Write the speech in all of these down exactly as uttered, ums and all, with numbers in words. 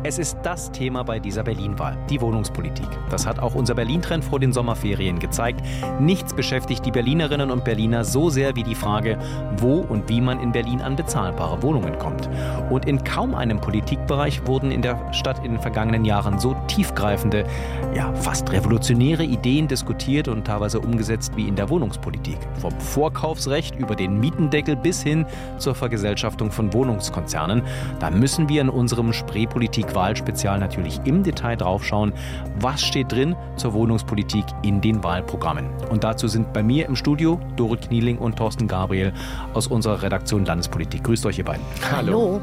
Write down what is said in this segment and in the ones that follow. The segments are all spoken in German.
Es ist das Thema bei dieser Berlin-Wahl, die Wohnungspolitik. Das hat auch unser Berlin-Trend vor den Sommerferien gezeigt. Nichts beschäftigt die Berlinerinnen und Berliner so sehr wie die Frage, wo und wie man in Berlin an bezahlbare Wohnungen kommt. Und in kaum einem Politikbereich wurden in der Stadt in den vergangenen Jahren so tiefgreifende, ja fast revolutionäre Ideen diskutiert und teilweise umgesetzt wie in der Wohnungspolitik. Vom Vorkaufsrecht über den Mietendeckel bis hin zur Vergesellschaftung von Wohnungskonzernen. Da müssen wir in unserem Spreepolitik-Wahlspezial natürlich im Detail draufschauen, was steht drin zur Wohnungspolitik in den Wahlprogrammen. Und dazu sind bei mir im Studio Dorit Knieling und Thorsten Gabriel aus unserer Redaktion Landespolitik. Grüßt euch, ihr beiden. Hallo.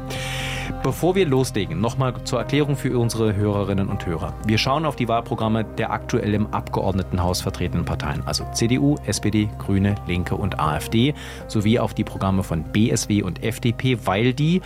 Bevor wir loslegen, nochmal zur Erklärung für unsere Hörerinnen und Hörer. Wir schauen auf die Wahlprogramme der aktuell im Abgeordnetenhaus vertretenen Parteien, also C D U, S P D, Grüne, Linke und AfD, sowie auf die Programme von B S W und F D P, weil die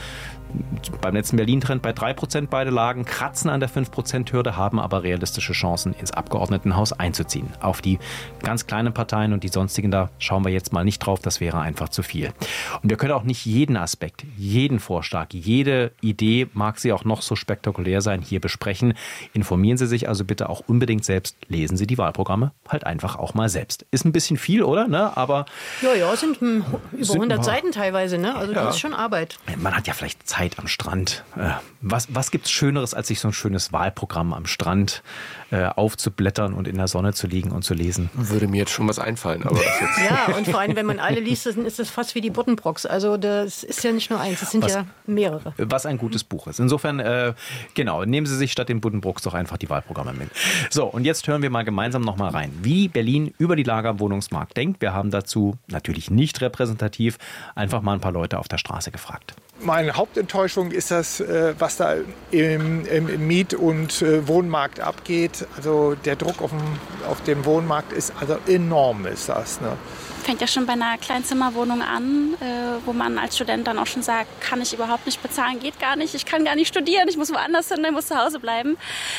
beim letzten Berlin-Trend bei drei Prozent beide lagen, kratzen an der fünf Prozent Hürde, haben aber realistische Chancen, ins Abgeordnetenhaus einzuziehen. Auf die ganz kleinen Parteien und die sonstigen, da schauen wir jetzt mal nicht drauf, das wäre einfach zu viel. Und wir können auch nicht jeden Aspekt, jeden Vorschlag, jede Idee, mag sie auch noch so spektakulär sein, hier besprechen. Informieren Sie sich also bitte auch unbedingt selbst, lesen Sie die Wahlprogramme halt einfach auch mal selbst. Ist ein bisschen viel, oder? Ne? Aber ja, ja, sind hm, über sind hundert Seiten teilweise, ne? Also ja. Das ist schon Arbeit. Man hat ja vielleicht Zeit am Strand. Was, was gibt es Schöneres, als sich so ein schönes Wahlprogramm am Strand äh, aufzublättern und in der Sonne zu liegen und zu lesen? Würde mir jetzt schon was einfallen. Aber jetzt ja, und vor allem, wenn man alle liest, dann ist das fast wie die Buddenbrooks. Also das ist ja nicht nur eins, es sind was, ja mehrere. Was ein gutes Buch ist. Insofern, äh, genau, nehmen Sie sich statt den Buddenbrooks doch einfach die Wahlprogramme mit. So, und jetzt hören wir mal gemeinsam noch mal rein, wie Berlin über die Lage am Wohnungsmarkt denkt. Wir haben dazu natürlich nicht repräsentativ einfach mal ein paar Leute auf der Straße gefragt. Meine Hauptenttäuschung ist das, was da im, im Miet- und Wohnmarkt abgeht. Also der Druck auf dem, auf dem Wohnmarkt ist also enorm, ist das. Ne? Fängt ja schon bei einer Kleinzimmerwohnung an, wo man als Student dann auch schon sagt, kann ich überhaupt nicht bezahlen, geht gar nicht, ich kann gar nicht studieren, ich muss woanders hin, ich muss zu Hause bleiben.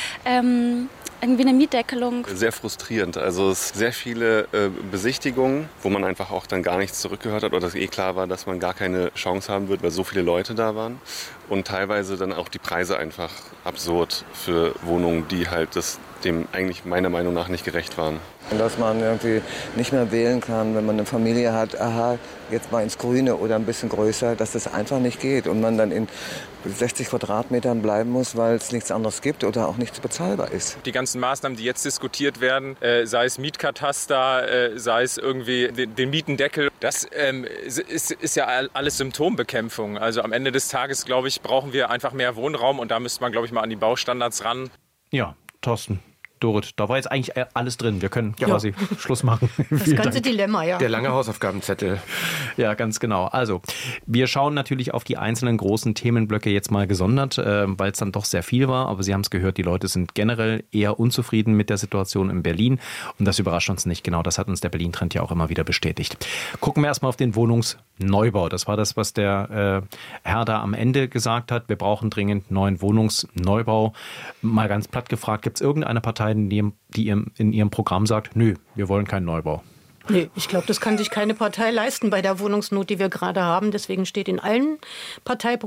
Ähm, irgendwie eine Mietdeckelung. Sehr frustrierend. Also es sehr viele äh, Besichtigungen, wo man einfach auch dann gar nichts zurückgehört hat oder dass eh klar war, dass man gar keine Chance haben wird, weil so viele Leute da waren. Und teilweise dann auch die Preise einfach absurd für Wohnungen, die halt das dem eigentlich meiner Meinung nach nicht gerecht waren. Dass man irgendwie nicht mehr wählen kann, wenn man eine Familie hat, aha, jetzt mal ins Grüne oder ein bisschen größer, dass das einfach nicht geht und man dann in sechzig Quadratmetern bleiben muss, weil es nichts anderes gibt oder auch nichts bezahlbar ist. Die ganzen Maßnahmen, die jetzt diskutiert werden, äh, sei es Mietkataster, äh, sei es irgendwie den, den Mietendeckel, das ähm, ist, ist ja alles Symptombekämpfung. Also am Ende des Tages, glaube ich, brauchen wir einfach mehr Wohnraum und da müsste man, glaube ich, mal an die Baustandards ran. Ja, Thorsten. Dorit, da war jetzt eigentlich alles drin. Wir können quasi ja. Schluss machen. Das ganze Dank. Dilemma, ja. Der lange Hausaufgabenzettel. Ja, ganz genau. Also, wir schauen natürlich auf die einzelnen großen Themenblöcke jetzt mal gesondert, äh, weil es dann doch sehr viel war. Aber Sie haben es gehört, die Leute sind generell eher unzufrieden mit der Situation in Berlin. Und das überrascht uns nicht. Genau, das hat uns der Berlin-Trend ja auch immer wieder bestätigt. Gucken wir erstmal auf den Wohnungsneubau. Das war das, was der äh, Herr da am Ende gesagt hat. Wir brauchen dringend neuen Wohnungsneubau. Mal ganz platt gefragt, gibt es irgendeine Partei, die in ihrem Programm sagt, nö, wir wollen keinen Neubau? Nee, ich glaube, das kann sich keine Partei leisten bei der Wohnungsnot, die wir gerade haben. Deswegen steht in allen Parteiprogrammen